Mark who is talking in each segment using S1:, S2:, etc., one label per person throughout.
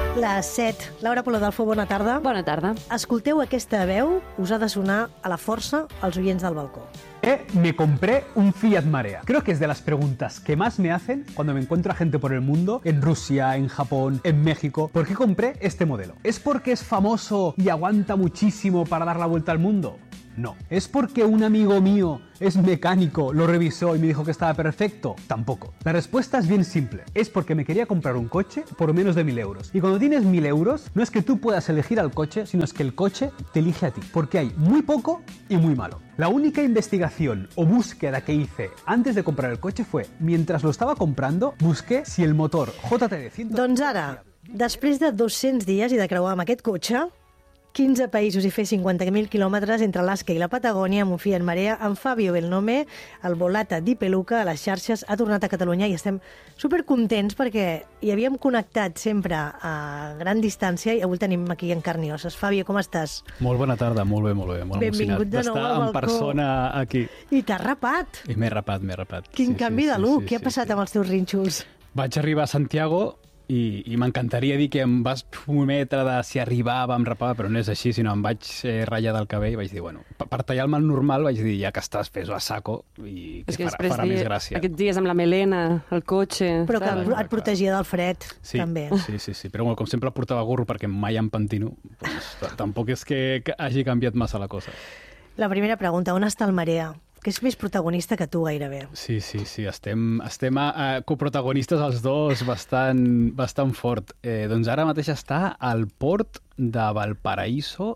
S1: Les 7. Laura Poladolfo, bona tarda.
S2: Bona tarda.
S1: Escolteu aquesta veu, us ha de sonar a la força als oients del balcó.
S3: Me compré un Fiat Marea. Creo que es de las preguntas que más me hacen cuando me encuentro a gente por el mundo, en Rusia, en Japón, en México. ¿Por qué compré este modelo? ¿Es porque es famoso y aguanta muchísimo para dar la vuelta al mundo? No. ¿Es porque un amigo mío es mecánico, lo revisó y me dijo que estaba perfecto? Tampoco. La respuesta es bien simple. Es porque me quería comprar un coche por menos de 1.000 euros. Y cuando tienes 1.000 euros, no es que tú puedas elegir al coche, sino es que el coche te elige a ti. Porque hay muy poco y muy malo. La única investigación o búsqueda que hice antes de comprar el coche fue, mientras lo estaba comprando, busqué si el motor JTD 100...
S1: Doncs ara, després de 200 dies i de creuar amb aquest cotxe, 15 països i fer 50.000 quilòmetres entre l'Alaska i la Patagònia amb un Fiat Marea, en Fabio Belnome, el Volata di Peluca, a les xarxes, ha tornat a Catalunya i estem supercontents perquè hi havíem connectat sempre a gran distància i avui tenim aquí en carn i osses. Fabio, com estàs?
S4: Molt bona tarda, molt bé, molt
S1: Benvingut de nou al balcó.
S4: D'estar en persona aquí.
S1: I t'has rapat.
S4: I m'he rapat.
S1: Quin canvi de look. Què ha passat amb els teus rínxols?
S4: Vaig arribar a Santiago i m'encantaria dir que em vas prometre de si arribava, em rapava, però no és així, sinó em vaig ratllar del cabell i vaig dir, bueno, per tallar-me el normal vaig dir, ja que estàs, fes-ho a saco i que farà més gràcia.
S2: Aquests dies amb la melena, el cotxe...
S1: Però que et protegia del fred, també.
S4: Sí, però com sempre portava gorro perquè mai em pentino, doncs, tampoc és que hagi canviat massa la cosa.
S1: La primera pregunta, on està el Marea? Que és més protagonista que tu, gairebé.
S4: Sí, estem coprotagonistes els dos bastant fort. Doncs ara mateix està al port de Valparaíso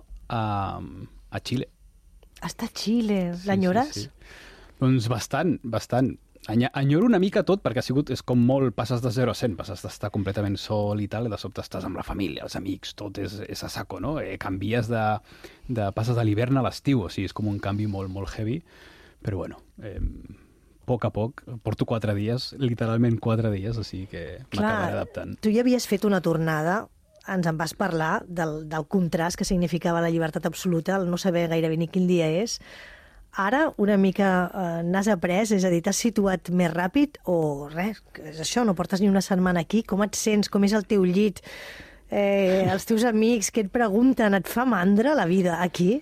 S4: a Xile.
S1: Està a Xile. L'enyores?
S4: Sí. Doncs bastant. Enyoro una mica tot, perquè és com molt, passes de 0 a 100, passes d'estar completament sol i tal, i de sobte estàs amb la família, els amics, tot és a saco, no? Canvies passes de l'hivern a l'estiu, o sigui, és com un canvi molt, molt heavy. Però bueno, poc a poc, porto 4 dies, literalment 4 dies, o sigui que m'acabaré adaptant.
S1: Tu ja havies fet una tornada, ens en vas parlar del contrast que significava la llibertat absoluta, el no saber gairebé ni quin dia és. Ara una mica n'has après, és a dir, t'has situat més ràpid o res, és això, no portes ni una setmana aquí, com et sents, com és el teu llit, els teus amics, què et pregunten, et fa mandra la vida aquí?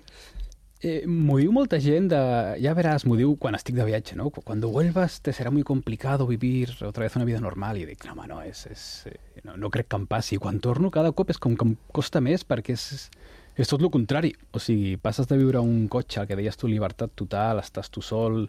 S4: M'ho diu molta gent, ya verás, m'ho diu quan estic de viatge, ¿no? Cuando vuelvas te será muy complicado vivir otra vez una vida normal. I dic, no, no crec que em passi. Quan torno cada cop és com que em costa més perquè és tot el contrari. O sigui, passes de viure un cotxe, el que deies tu, llibertat total, estàs tu sol,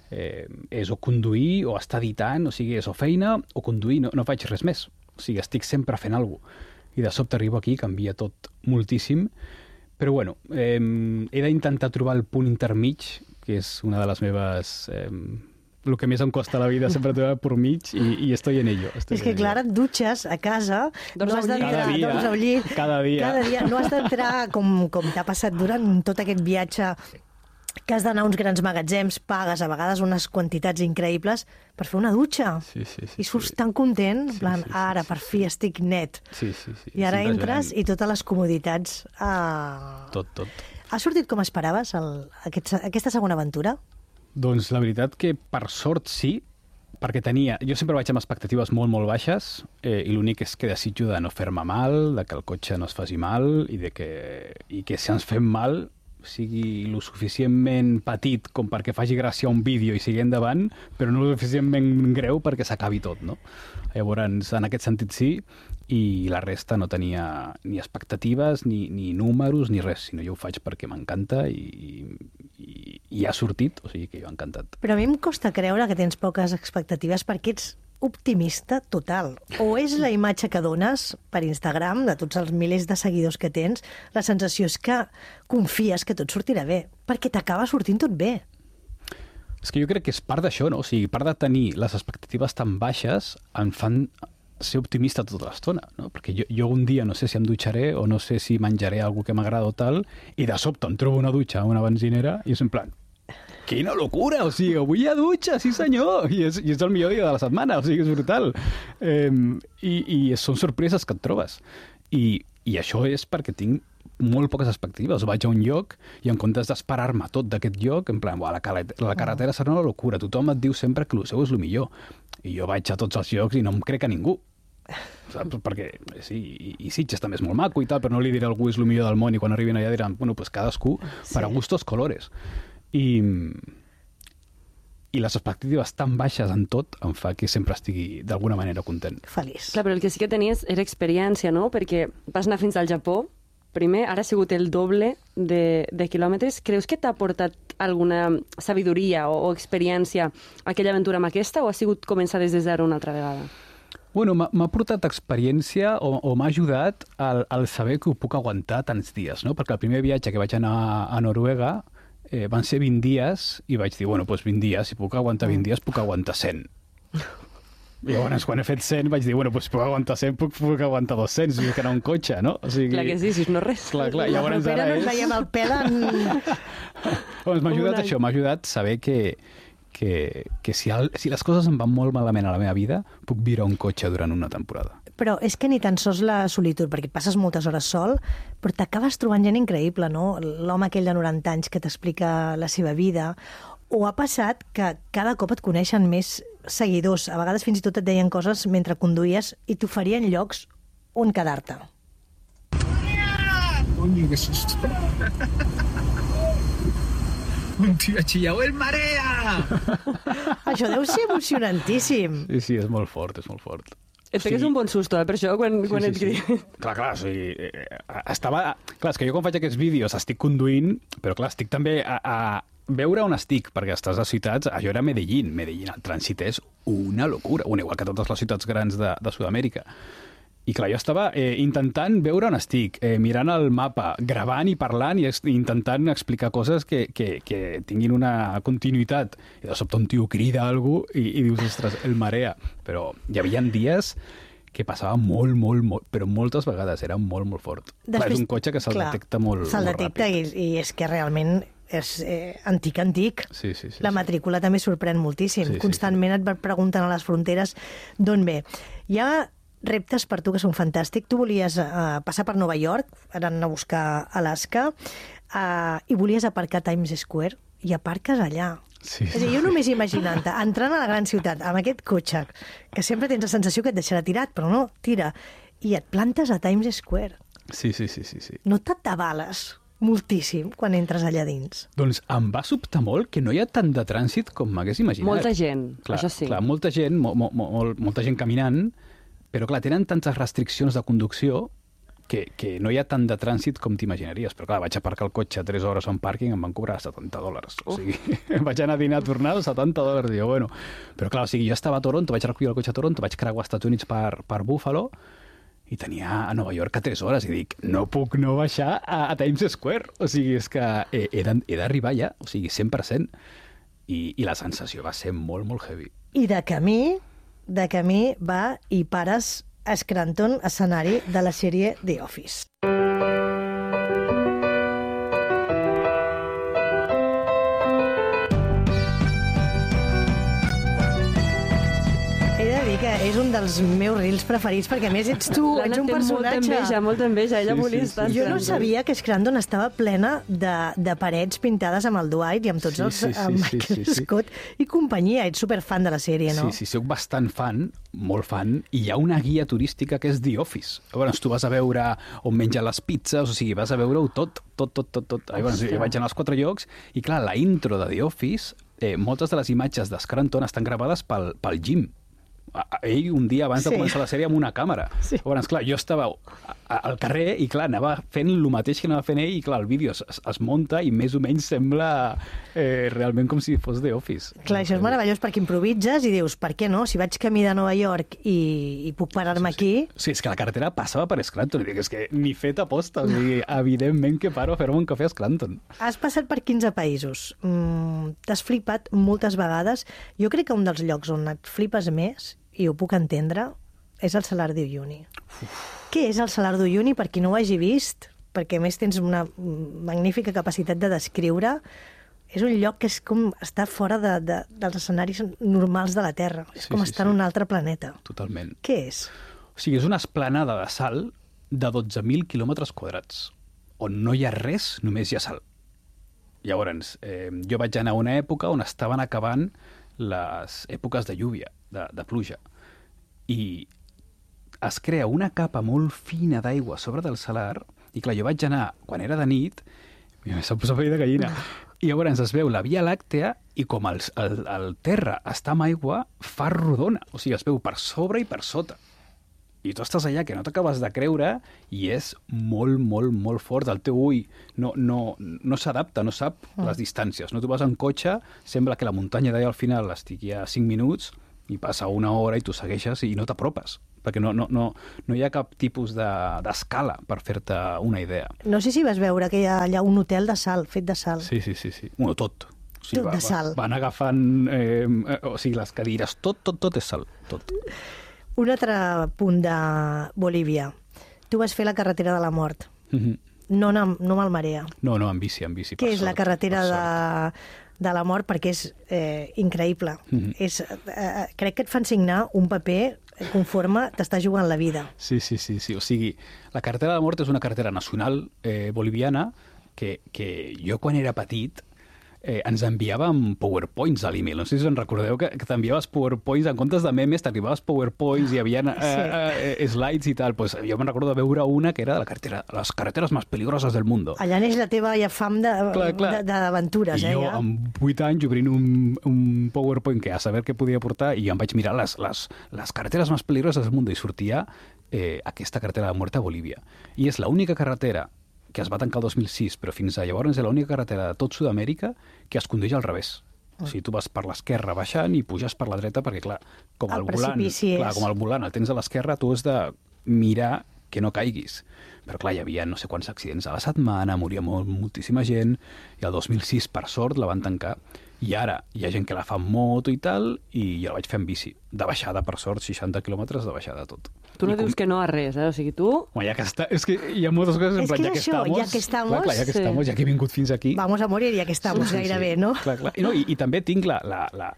S4: és o conduir o estar editant, o sigui, és o feina o conduir, no faig res més. O sigui, estic sempre fent alguna cosa. I de sobte arribo aquí, canvia tot moltíssim. Però bueno, he d'intentar trobar el punt intermig, que és una de les meves... el que més em costa a la vida, sempre trobar per mig, i estoy en ello.
S1: És que, clar, et dutxes a casa, no has d'entrar al llit,
S4: cada dia.
S1: No has d'entrar com t'ha passat durant tot aquest viatge, que has d'anar a uns grans magatzems, pagues a vegades unes quantitats increïbles per fer una dutxa.
S4: Sí.
S1: I surts tan content, en plan, ara, per fi estic net.
S4: Sí.
S1: I ara entres i totes les comoditats...
S4: Tot.
S1: Ha sortit com esperaves aquesta segona aventura?
S4: Doncs la veritat que per sort sí, perquè jo sempre vaig amb expectatives molt, molt baixes, i l'únic és que desitjo de no fer-me mal, de que el cotxe no es faci mal, i que si ens fem mal sigui lo suficientment petit com perquè faci gràcia un vídeo i sigui endavant, però no lo suficientment greu perquè s'acabi tot, no? Llavors, en aquest sentit sí, i la resta no tenia ni expectatives, ni números, ni res, sinó jo ho faig perquè m'encanta i ha sortit, o sigui que jo he encantat.
S1: Però a mi em costa creure que tens poques expectatives perquè ets optimista total. O és la imatge que dones per Instagram, de tots els milers de seguidors que tens, la sensació és que confies que tot sortirà bé, perquè t'acaba sortint tot bé.
S4: És que jo crec que és part d'això, no? O sigui, part de tenir les expectatives tan baixes em fan ser optimista tota l'estona, no? Perquè jo un dia no sé si em dutxaré o no sé si menjaré alguna que m'agrada o tal, i de sobte em trobo una dutxa a una benzinera i és en plan, quina locura, o sigui, avui hi ha dutxa, sí senyor, i és el millor dia de la setmana, o sigui, és brutal. I són sorpreses que et trobes. I això és perquè tinc molt poques expectatives. Vaig a un lloc i en comptes d'esperar-me tot d'aquest lloc, en plan, la carretera serà una locura, tothom et diu sempre que el seu és el millor. I jo vaig a tots els llocs i no em crec a ningú. Saps? Perquè, sí, i Sitges també és molt maco i tal, però no li diré a algú és el millor del món i quan arribin allà diran, bueno, pues cadascú para gustos colores. I les expectatives tan baixes en tot em fa que sempre estigui d'alguna manera content.
S1: Feliç.
S2: Clar, però el que sí que tenies era experiència, no? Perquè vas anar fins al Japó, primer, ara ha sigut el doble de quilòmetres. Creus que t'ha portat alguna sabidoria o experiència aquella aventura amb aquesta o ha sigut començar des de zero una altra vegada?
S4: Bueno, m'ha portat experiència o m'ha ajudat al saber que ho puc aguantar tants dies, no? Perquè el primer viatge que vaig anar a Noruega van ser 20 dies i vaig dir, bueno, doncs 20 dies, si puc aguantar 20 dies, puc aguantar 100. I llavors, quan he fet 100, vaig dir, bueno, doncs puc aguantar 100, puc aguantar 200, i que era un cotxe, no? O sigui...
S2: Clar que sí, si no res.
S4: Clar, llavors
S1: La propera
S4: ara
S1: no ens veiem el pèl en...
S4: Doncs m'ha ajudat això, m'ha ajudat saber que si les coses em van molt malament a la meva vida, puc viure un cotxe durant una temporada.
S1: Però és que ni tan sols la solitud, perquè passes moltes hores sol, però t'acabes trobant gent increïble, no? L'home aquell de 90 anys que t'explica la seva vida, o ha passat que cada cop et coneixen més seguidors, a vegades fins i tot et deien coses mentre conduïes i t'oferien llocs on quedar-te.
S5: Coño, qué susto. Un tío ha chillado el marea.
S1: Això deu ser emocionantíssim.
S4: Sí, és molt fort, és molt fort.
S2: Et pegues un bon susto, per això, quan et criden.
S4: Clar, o sigui, Clar, és que jo quan faig aquests vídeos estic conduint, però clar, estic també a veure on estic, perquè estàs a ciutats... Jo era a Medellín, el trànsit és una locura, igual que totes les ciutats grans de Sud-amèrica. I clar, jo estava intentant veure on estic, mirant el mapa, gravant i parlant i intentant explicar coses que tinguin una continuïtat. I de sobte un tio crida algú i dius, ostres, el marea. Però hi havia dies que passava molt, però moltes vegades era molt fort. Després, clar, és un cotxe que se'l detecta molt ràpid.
S1: Se'l detecta i és que realment és antic.
S4: Sí.
S1: La matrícula també sorprèn moltíssim.
S4: Sí,
S1: constantment et pregunten a les fronteres d'on ve. Hi ha reptes per tu que són fantàstics. Tu volies passar per Nova York, ara anar a buscar Alaska, i volies aparcar a Times Square, i aparques allà.
S4: Sí.
S1: És a dir, jo només imaginant-te, entrant a la gran ciutat amb aquest cotxe, que sempre tens la sensació que et deixarà tirat, però no, tira, i et plantes a Times Square.
S4: Sí.
S1: No t'atabales moltíssim quan entres allà dins?
S4: Doncs em va sobtar molt que no hi ha tant de trànsit com m'hagués imaginat.
S2: Molta gent,
S4: clar,
S2: això sí.
S4: Clar, molta gent, molta gent caminant, però clar, tenen tantes restriccions de conducció que no hi ha tant de trànsit com t'imaginaries. Però clar, vaig aparcar el cotxe 3 hores a un pàrquing i em van cobrar $70. O sigui, vaig anar a dinar a tornar, $70. I jo, bueno... Però clar, o sigui, jo estava a Toronto, vaig recollir el cotxe a Toronto, vaig creuar als Estats Units per Buffalo i tenia a Nova York a 3 hores i dic, no puc no baixar a Times Square. O sigui, és que he d'arribar allà, o sigui, 100%. I la sensació va ser molt heavy.
S1: I de camí va i pares a Scranton, escenari de la sèrie The Office. Que és un dels meus reels preferits, perquè a més ets tu, ets un personatge.
S2: Molta enveja, ella volia estar.
S1: Jo no sabia que Scranton estava plena de parets pintades amb el Dwight i amb tots els Michael Scott i companyia. Ets superfan de la sèrie, no?
S4: Sí, soc bastant fan, molt fan, i hi ha una guia turística que és The Office. Llavors, tu vas a veure on mengen les pizzas, o sigui, vas a veure-ho tot. Llavors, jo vaig anar als 4 llocs i, clar, la intro de The Office, moltes de les imatges de Scranton estan gravades pel Jim. Ell un dia abans de començar la sèrie amb una càmera. Llavors, clar, jo estava al carrer i, clar, anava fent el mateix que anava fent ell i, clar, el vídeo es munta i més o menys sembla realment com si fos The Office.
S1: Clar, això és meravellós perquè improvitzes i dius, per què no? Si vaig camí de Nova York i puc parar-me aquí...
S4: Sí, és que la carretera passava per Scranton i dic, és que ni fet aposta, o sigui, evidentment que paro a fer-me un cafè a Scranton.
S1: Has passat per 15 països. T'has flipat moltes vegades. Jo crec que un dels llocs on et flipes més, i ho puc entendre, és el Salar d'Uyuni. Què és el Salar d'Uyuni, per qui no ho hagi vist? Perquè a més tens una magnífica capacitat de descriure. És un lloc que és com estar fora dels escenaris normals de la Terra. És com estar en un altre planeta.
S4: Totalment.
S1: Què és?
S4: O sigui, és una esplanada de sal de 12.000 quilòmetres quadrats, on no hi ha res, només hi ha sal. Llavors, jo vaig anar a una època on estaven acabant les èpoques de lluvia, de pluja. I es crea una capa molt fina d'aigua sobre del salar, i clar, jo vaig anar, quan era de nit, i se'm posa pell de gallina, i llavors es veu la Via Làctea i com el terra està amb aigua, fa rodona, o sigui, es veu per sobre i per sota. I tu estàs allà que no t'acabes de creure i és molt, molt, molt fort. El teu ull no s'adapta, no sap les distàncies. No? Tu vas en cotxe, sembla que la muntanya d'allà al final estigui a 5 minuts i passa una hora i tu segueixes i no t'apropes, perquè no hi ha cap tipus d'escala per fer-te una idea.
S1: No sé si vas veure que hi ha allà un hotel de sal, fet de sal.
S4: Sí. Bueno, tot. O sigui,
S1: Tot de sal.
S4: Van agafant o sigui, les cadires, tot és sal, tot.
S1: Un altre punt de Bolívia. Tu vas fer la carretera de la mort. No amb el Marea.
S4: No, en bici.
S1: Què és la carretera de la mort? Perquè és increïble. Crec que et fan signar un paper conforme t'està jugant la vida.
S4: Sí. O sigui, la carretera de la mort és una carretera nacional boliviana que jo quan era petit ens enviàvem PowerPoints a l'email. No sé si us en recordeu que t'enviaves PowerPoints, en comptes de memes, t'arribaves PowerPoints, hi havia slides i tal. Pues jo me'n recordo de veure una que era de les carreteres més peligroses del món.
S1: Allà neix la teva fam d'aventures.
S4: I jo, amb 8 anys, obrint un PowerPoint que a saber què podia portar, i em vaig mirar les carreteres més peligroses del món i sortia aquesta carretera de la mort a Bolívia. I és l'única carretera que es va tancar el 2006, però fins a llavors és l'única carretera de tot Sud-amèrica que es condueix al revés. O sigui, tu vas per l'esquerra baixant i puges per la dreta perquè, clar, com el volant el tens a l'esquerra, tu has de mirar que no caiguis. Però, clar, hi havia no sé quants accidents a la setmana, moria moltíssima gent, i el 2006, per sort, la van tancar. I ara hi ha gent que la fa en moto i tal, i jo la vaig fer en bici. De baixada, per sort, 60 quilòmetres de baixada tot.
S2: Tu no dius que no a res, O sigui, tu...
S4: Ja que està... És que hi ha moltes coses en plan, ja que estamos... Clar, ja que estamos, ja que he vingut fins aquí...
S1: Vamos a morir, ja que estamos, gairebé, no?
S4: Clar. I també tinc la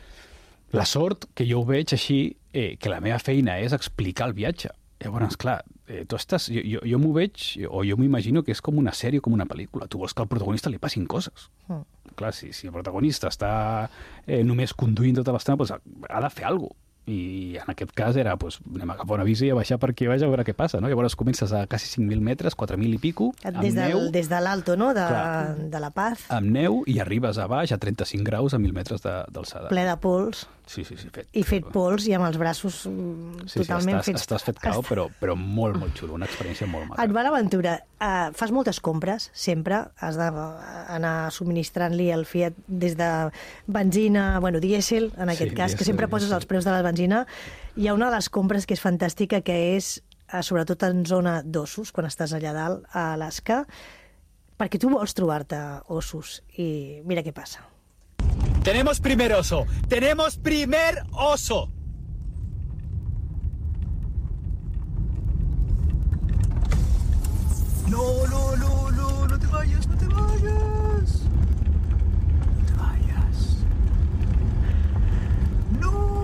S4: sort que jo ho veig així, que la meva feina és explicar el viatge. Llavors, clar, tu estàs... Jo m'ho veig, o jo m'imagino que és com una sèrie o com una pel·lícula. Tu vols que al protagonista li passin coses. Clar, si el protagonista està només conduint tota l'estona, doncs ha de fer alguna cosa. I en aquest cas era, doncs, anem a agafar una bici i a baixar per aquí baix a veure què passa, no? Llavors comences a quasi 5.000 metres, 4.000 i pico, amb neu...
S1: Des de l'alto, no?, de La Paz.
S4: Amb neu, i arribes a baix a 35 graus a 1.000 metres d'alçada.
S1: Ple de pols.
S4: Sí, fet.
S1: I fet pols i amb els braços totalment fets...
S4: Estàs fet cau, però molt, molt xulo, una experiència molt maca.
S1: Et va l'aventura. Fas moltes compres, sempre. Has d'anar subministrant-li el Fiat des de benzina, dièsel, en aquest cas, que sempre poses els preus de la benzina. Hi ha una de les compres que és fantàstica, que és, sobretot en zona d'ossos, quan estàs allà dalt, a Alaska, perquè tu vols trobar-te ossos. I mira què passa.
S5: ¡Tenemos primer oso! ¡Tenemos primer oso! No te vayas, no te vayas. No te vayas. No.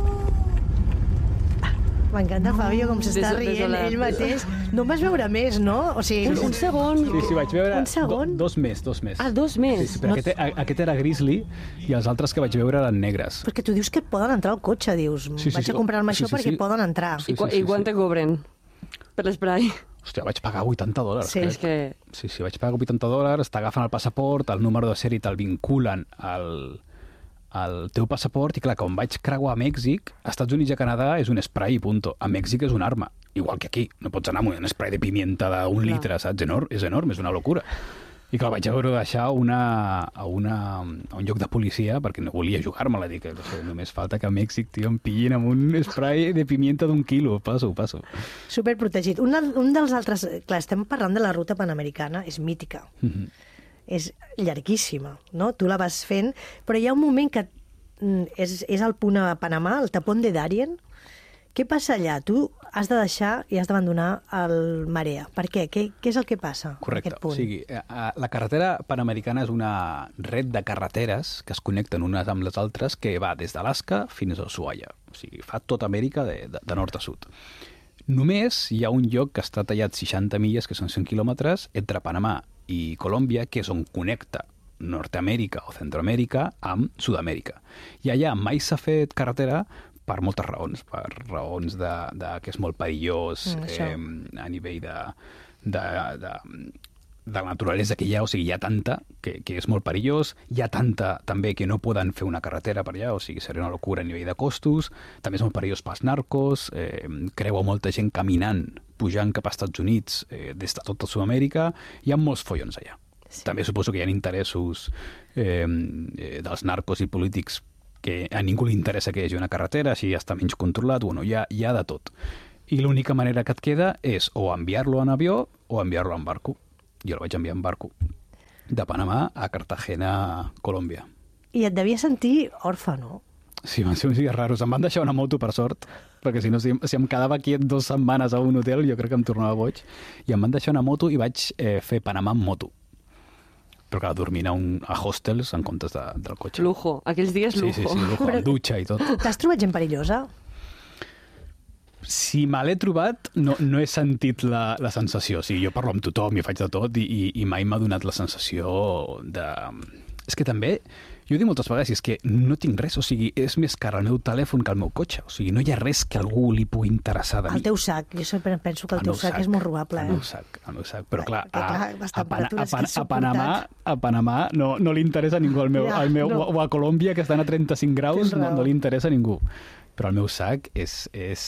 S1: M'encanta, Fabio, com s'està rient ell mateix. No em vas veure més, no? O sigui,
S2: un segon.
S4: Sí, vaig veure
S1: un segon?
S4: Dos més.
S2: Ah, dos més?
S4: Sí, però aquest era grizzly i els altres que vaig veure eren negres.
S1: Perquè tu dius que poden entrar al cotxe, dius. Vaig a comprar-me això perquè poden entrar.
S2: I quant te cobren per l'esprai?
S4: Hòstia, vaig pagar $80.
S2: Sí, és que...
S4: Sí, vaig pagar $80, t'agafen el passaport, el número de sèrie te'l vinculen al teu passaport, i clar, quan vaig creuar a Mèxic, als Estats Units i a Canadà és un spray i punto. A Mèxic és una arma, igual que aquí. No pots anar amb un spray de pimienta d'un litre, saps? És enorme, és una locura. I clar, vaig haver de deixar a un lloc de policia perquè no volia jugar-me-la. Dic, no sé, només falta que a Mèxic, tio, em pillin amb un spray de pimienta d'1 quilo. Passo.
S1: Superprotegit. Un dels altres... Clar, estem parlant de la ruta panamericana, és mítica. És llarguíssima, no? Tu la vas fent, però hi ha un moment que és el punt a Panamà, el tapón de Darien. Què passa allà? Tu has de deixar i has d'abandonar el Marea. Per què? Què és el que passa?
S4: Correcte.
S1: En aquest punt?
S4: O sigui, la carretera panamericana és una red de carreteres que es connecten unes amb les altres que va des d'Alaska fins a Ushuaia. O sigui, fa tota Amèrica de nord a sud. Només hi ha un lloc que està tallat 60 milles, que són 100 quilòmetres, entre Panamà i Colòmbia, que és on connecta Nord-Amèrica o Centroamèrica amb Sud-amèrica. I allà mai s'ha fet carretera per moltes raons, per raons de que és molt perillós a nivell de la naturalesa que hi ha, o sigui, hi ha tanta que és molt perillós, hi ha tanta també que no poden fer una carretera per allà, o sigui, seria una locura a nivell de costos, també és molt perillós pels narcos, creu molta gent caminant, pujant cap als Estats Units des de tota Sud-amèrica, hi ha molts follons allà. Sí. També suposo que hi ha interessos dels narcos i polítics que a ningú li interessa que hi hagi una carretera, així ja està menys controlat, bueno, hi ha de tot. I l'única manera que et queda és o enviar-lo en avió o enviar-lo en barco. Jo el vaig enviar en barco, de Panamà a Cartagena, Colòmbia.
S1: I et devia sentir orfe, no?
S4: Sí, van ser uns dies raros. Em van deixar una moto, per sort, perquè si no, si em quedava aquí 2 setmanes a un hotel, jo crec que em tornava boig. I em van deixar una moto i vaig fer Panamà amb moto. Però clar, dormint a hostels en comptes del cotxe.
S2: Lujo. Aquells dies lujo.
S4: Sí, lujo, amb dutxa i tot.
S1: T'has trobat gent perillosa?
S4: Si me l'he trobat, no he sentit la sensació. O sigui, jo parlo amb tothom i faig de tot i mai m'ha donat la sensació de... És que també, jo ho dic moltes vegades, és que no tinc res, o sigui, és més car el meu telèfon que el meu cotxe. O sigui, no hi ha res que algú li pugui interessar de mi.
S1: El teu sac, jo sempre penso que el teu sac és molt robable.
S4: El meu sac. Però clar,
S1: a
S4: Panamà no li interessa a ningú o a Colòmbia, que estan a 35 graus, no li interessa a ningú. Però el meu sac és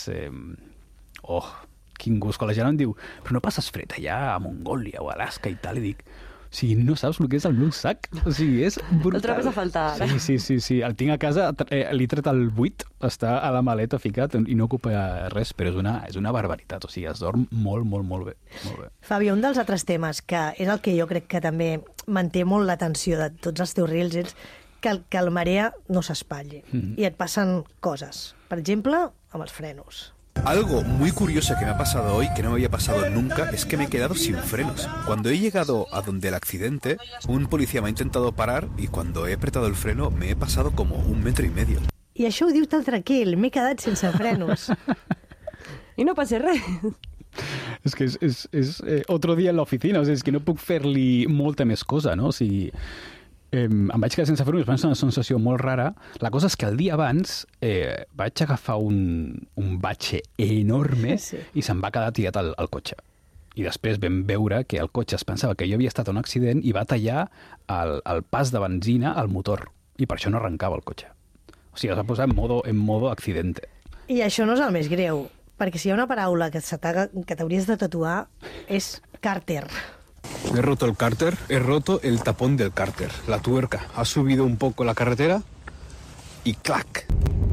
S4: quin gust. Quan la gent em diu, però no passes fred allà a Mongòlia o a Alaska i tal, i dic, o sigui, no saps el que és el meu sac? O sigui, és brutal.
S2: El trobes a faltar.
S4: Sí. El tinc a casa, l'he tret al buit, està a la maleta ficat i no ocupa res, però és una barbaritat. O sigui, es dorm molt, molt, molt bé. Molt bé.
S1: Fabio, un dels altres temes, que és el que jo crec que també manté molt l'atenció de tots els teus reels, és que el marea no s'espatlli i et passen coses. Per exemple, amb els frenos.
S5: Algo muy curioso que me ha pasado hoy, que no me había pasado nunca, es que me he quedado sin frenos. Cuando he llegado a donde el accidente, un policía me ha intentado parar y cuando he apretado el freno me he pasado como 1,5 metros.
S1: I això ho diu tan tranquil, m'he quedat sense frenos.
S2: I no passa res.
S4: És que és otro dia en l'oficina, o sigui, és que no puc fer-li molta més cosa, no? O sigui, em vaig quedar sense frenos, va ser una sensació molt rara. La cosa és que el dia abans vaig agafar un batxe enorme i se'm va quedar tirat al cotxe. I després vam veure que el cotxe es pensava que jo havia estat a un accident i va tallar el pas de benzina al motor. I per això no arrencava el cotxe. O sigui, es va posar en modo accidente.
S1: I això no és el més greu, perquè si hi ha una paraula que t'hauries de tatuar és càrter.
S6: He roto el cárter, he roto el tapón del cárter. La tuerca ha subido un poco la carretera y ¡clac!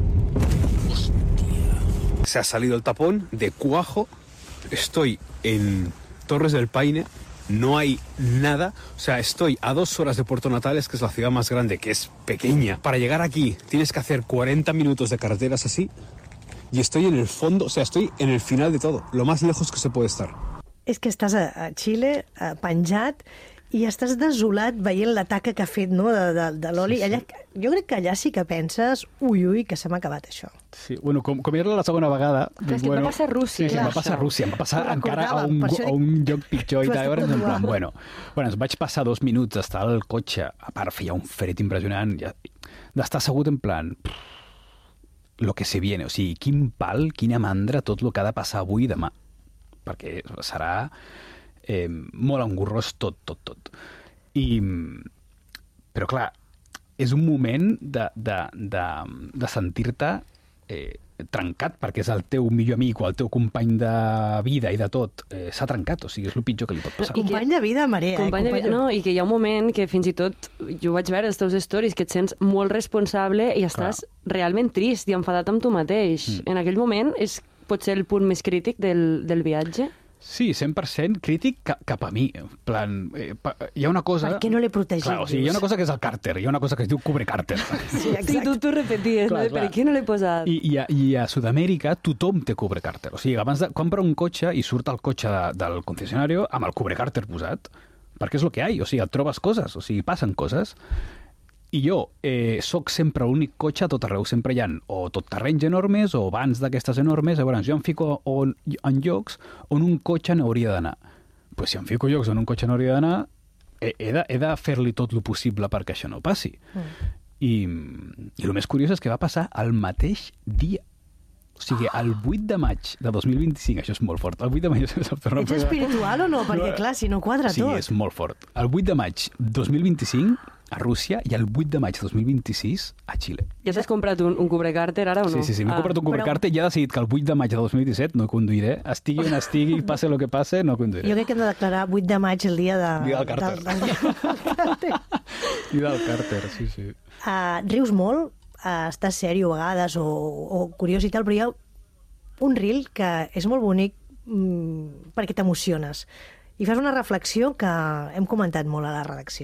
S6: ¡Hostia! Se ha salido el tapón de cuajo. Estoy en Torres del Paine, no hay nada. O sea, estoy a 2 horas de Puerto Natales, que es la ciudad más grande, que es pequeña. Para llegar aquí tienes que hacer 40 minutos de carreteras así. Y estoy en el fondo, o sea, estoy en el final de todo, lo más lejos que se puede estar.
S1: És que estàs a Xile, penjat, i estàs desolat veient la taca que ha fet, no, de l'oli.
S4: Sí.
S1: Allà, jo crec que allà sí que penses, ui, que se m'ha acabat això.
S4: Sí, bueno, com era la segona vegada...
S2: Però és que em va passar a Rússia.
S4: Sí, em va passar a Rússia, em va passar encara a un lloc pitjor i tal. Llavors, en plan, bueno, ens vaig passar 2 minuts d'estar al cotxe, a part feia un fred impressionant, d'estar assegut en plan... lo que se viene, o sigui, quin pal, quina mandra tot el que ha de passar avui i demà. Perquè serà molt engorrós tot. Però clar, és un moment de sentir-te trencat, perquè és el teu millor amic o el teu company de vida i de tot. S'ha trencat, o sigui, és el pitjor que li pot passar.
S1: Company de vida, Marea.
S2: No, i que hi ha un moment que fins i tot, jo vaig veure els teus stories, que et sents molt responsable i estàs realment trist i enfadat amb tu mateix. En aquell moment és potser el punt més crític del viatge?
S4: Sí, 100% crític cap a mi. En plan, hi ha una cosa...
S1: Per què no l'he protegit?
S4: Clar, o sigui, hi ha una cosa que és el càrter, hi ha una cosa que es diu cubre càrter.
S1: Sí, exacte.
S2: Sí, tu repeties, clar, no? Per què no l'he posat?
S4: I a Sud-amèrica tothom té cubre càrter. O sigui, abans de comprar un cotxe i surt el cotxe del concesionario amb el cubre càrter posat, perquè és el que hi ha, o sigui, et trobes coses, o sigui, passen coses. I jo soc sempre l'únic cotxe a tot arreu. Sempre hi ha o tot terrenys enormes o vans d'aquestes enormes. Llavors, jo em fico en llocs on un cotxe no hauria d'anar. Pues si em fico llocs on un cotxe no hauria d'anar, he de fer-li tot el possible perquè això no passi. I el més curiós és que va passar el mateix dia. O sigui, el 8 de maig de 2025, això és molt fort, el 8 de maig...
S1: Ets espiritual o no? Perquè, clar, si no quadra
S4: sí,
S1: tot.
S4: Sí, és molt fort. El 8 de maig 2025 a Rússia i el 8 de maig 2026 a Xile.
S2: Ja t'has comprat un Cooper Carter ara o no?
S4: Sí, m'he comprat un Cooper Carter i he decidit que el 8 de maig de 2017 no conduiré. Estigui on estigui, passe el que passe, no conduiré.
S1: Jo crec que hem de declarar 8 de maig el dia de...
S4: Dia del Carter. Dia del Carter, sí.
S1: Rius molt, estàs sèrio a vegades o curiós i tal, però hi ha un reel que és molt bonic perquè t'emociones. I fas una reflexió que hem comentat molt a la redacció.